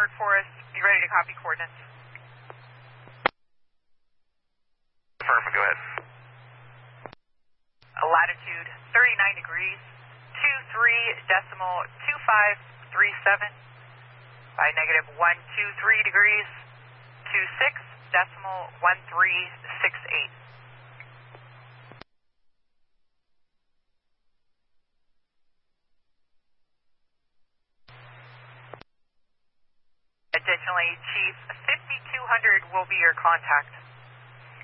Bird Forest, be ready to copy coordinates. Affirm, go ahead. Latitude 39 degrees, 23.2537 by negative 123 degrees, 26.1368. Additionally, Chief 5200 will be your contact.